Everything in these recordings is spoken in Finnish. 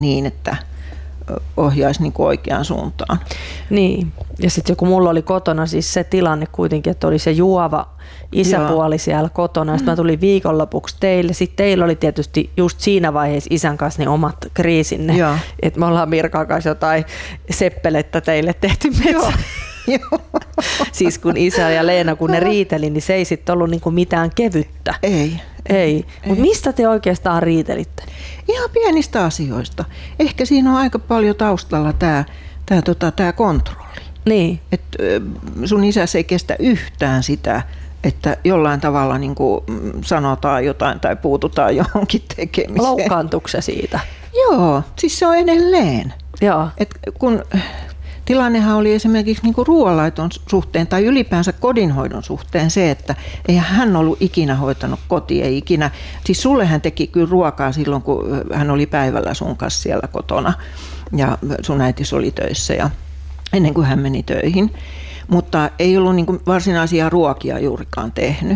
niin, että ohjaisi niin kuin oikeaan suuntaan. Niin, ja sitten kun mulla oli kotona siis se tilanne kuitenkin, että oli se juova isäpuoli siellä kotona, ja sitten mä tulin viikonlopuksi teille. Sitten teillä oli tietysti just siinä vaiheessa isän kanssa ne omat kriisinne, että me ollaan Mirkan kanssa jotain seppelettä teille tehty metsä. Siis kun isä ja Leena, kun ne riiteli, niin se ei sitten ollut niinku mitään kevyttä. Ei. Mutta mistä te oikeastaan riitelitte? Ihan pienistä asioista. Ehkä siinä on aika paljon taustalla tämä kontrolli. Niin. Et sun isäsi ei kestä yhtään sitä, että jollain tavalla niin kuin sanotaan jotain tai puututaan johonkin tekemiseen. Loukkaantuiko se siitä? Joo, siis se on edelleen. Joo. Et kun tilannehan oli esimerkiksi niin kuin ruoanlaiton suhteen tai ylipäänsä kodinhoidon suhteen se, että eihän hän ollut ikinä hoitanut kotia, ei ikinä. Siis sulle hän teki kyllä ruokaa silloin, kun hän oli päivällä sun kanssa siellä kotona ja sun äitis oli töissä ja ennen kuin hän meni töihin. Mutta ei ollut niin kuin varsinaisia ruokia juurikaan tehnyt.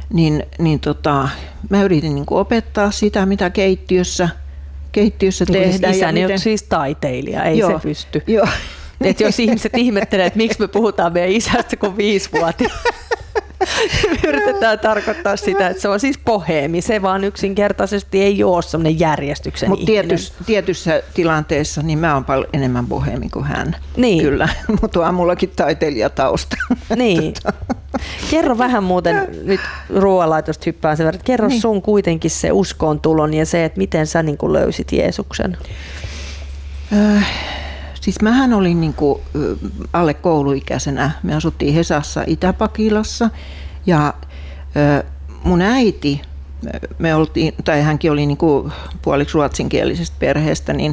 Mä yritin niin kuin opettaa sitä, mitä keittiössä tehdään. Isäni on siis taiteilija, ei se pysty. Joo. Että jos ihmiset ihmettelee, että miksi me puhutaan meidän isästä kuin 5-vuotias. Me yritetään tarkoittaa sitä, että se on siis boheemi. Se vaan yksinkertaisesti ei ole sellainen järjestyksen ihminen. Mutta tietyssä tilanteessa niin mä oon paljon enemmän boheemi kuin hän. Niin. Kyllä, mutta on mullakin taiteilijatausta. Niin. Kerro vähän muuten, nyt ruoanlaitosta hyppään sen verran. Kerro sun kuitenkin se uskontulon ja se, että miten sä niin kuin löysit Jeesuksen. Siis mähän olin niin kuin alle kouluikäisenä. Me asuttiin Hesassa Itä-Pakilassa ja mun äiti, hänkin oli niin kuin puoliksi ruotsinkielisestä perheestä, niin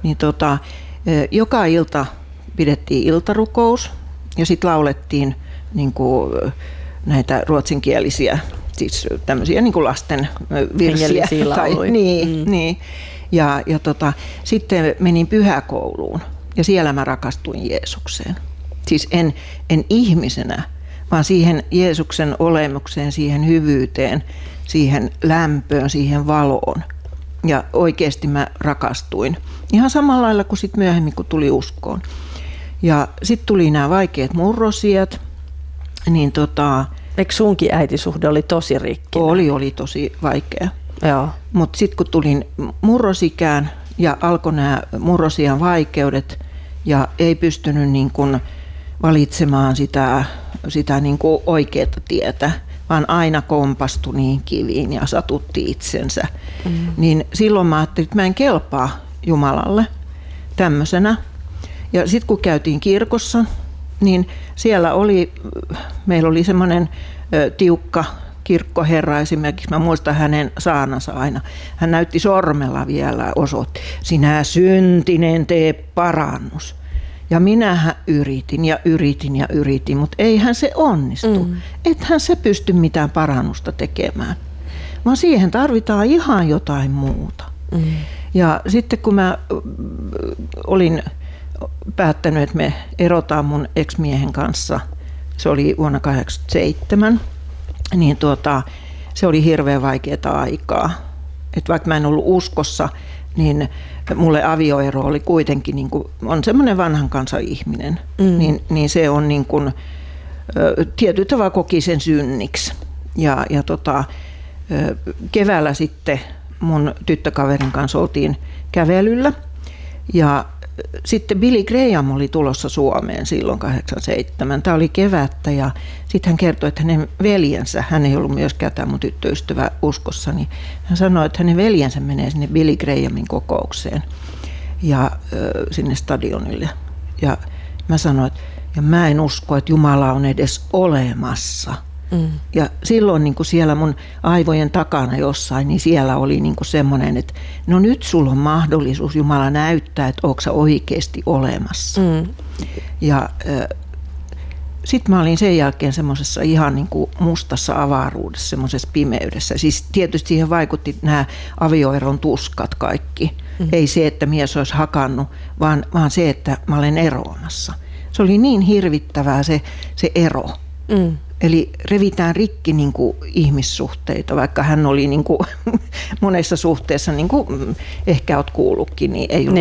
joka ilta pidettiin iltarukous ja sitten laulettiin niin kuin näitä ruotsinkielisiä, siis tämmöisiä niin kuin lasten virsiä. Niin. Ja sitten menin pyhäkouluun. Ja siellä mä rakastuin Jeesukseen. Siis en ihmisenä, vaan siihen Jeesuksen olemukseen, siihen hyvyyteen, siihen lämpöön, siihen valoon. Ja oikeasti mä rakastuin. Ihan samalla lailla kuin sit myöhemmin, kun tuli uskoon. Ja sitten tuli nämä vaikeat murrosiat. Niin eikö sunkin äitisuhde oli tosi rikki? Oli tosi vaikea. Joo. Mutta sitten kun tulin murrosikään, ja alkoi nämä murrosian vaikeudet ja ei pystynyt niin kuin valitsemaan sitä niin kuin oikeaa tietä, vaan aina kompastui niin kiviin ja satutti itsensä. Niin silloin mä ajattelin, että mä en kelpaa Jumalalle tämmöisenä. Ja sitten kun käytiin kirkossa, niin siellä meillä oli semmoinen tiukka kirkkoherra esimerkiksi, mä muistan hänen saanansa aina. Hän näytti sormella vielä osoitti, sinä syntinen tee parannus. Ja minähän yritin, mutta eihän se onnistu. Ethän se pysty mitään parannusta tekemään, vaan siihen tarvitaan ihan jotain muuta. Ja sitten kun mä olin päättänyt, että me erotaan mun ex-miehen kanssa, se oli vuonna 1987, niin se oli hirveän vaikeaa aikaa. Et vaikka mä en ollut uskossa, niin mulle avioero oli kuitenkin, niin kuin, on semmoinen vanhan kansan ihminen, niin se on niin kuin, tietyllä tavalla koki sen synniksi. Ja keväällä sitten mun tyttökaverin kanssa oltiin kävelyllä ja sitten Billy Graham oli tulossa Suomeen silloin 1987. Tämä oli kevättä ja sitten hän kertoi, että hänen veljensä, hän ei ollut myöskään tämä mun tyttöystävä uskossa, niin hän sanoi, että hänen veljensä menee sinne Billy Grahamin kokoukseen ja sinne stadionille. Ja mä sanoin, että ja mä en usko, että Jumala on edes olemassa. Ja silloin niin kuin siellä mun aivojen takana jossain, niin siellä oli niin kuin semmoinen, että no nyt sulla on mahdollisuus Jumala näyttää, että ootko sä oikeasti olemassa. Ja sitten mä olin sen jälkeen semmoisessa ihan niin kuin mustassa avaruudessa, semmoisessa pimeydessä. Siis tietysti siihen vaikutti nämä avioeron tuskat kaikki. Ei se, että mies olisi hakannut, vaan se, että mä olen eroamassa. Se oli niin hirvittävää se ero. Eli revitään rikki niin kuin ihmissuhteita, vaikka hän oli niin kuin monessa suhteessa, niin kuin ehkä olet kuullutkin, niin ei ollut